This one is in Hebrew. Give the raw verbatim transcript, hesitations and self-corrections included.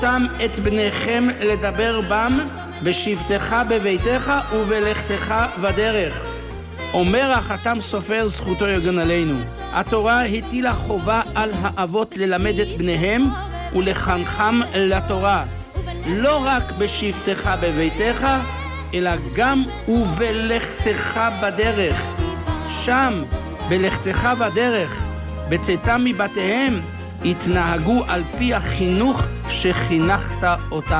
תם את בניכם לדבר בם בשבתך בביתך ובלכתך בדרך. אומר החתם סופר זכותו יגן עלינו. התורה הטילה חובה על האבות ללמד את בניהם ולחנכם לתורה. לא רק בשבתך בביתך, אלא גם ובלכתך בדרך. שם, בלכתך בדרך, בצאתם מבתיהם, התנהגו על פי החינוך שחינכת אותם.